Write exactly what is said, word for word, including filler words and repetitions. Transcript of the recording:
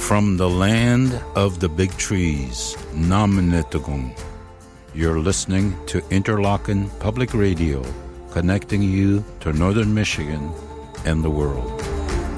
From the land of the big trees, Namanetagung, you're listening to Interlochen Public Radio, connecting you to Northern Michigan and the world.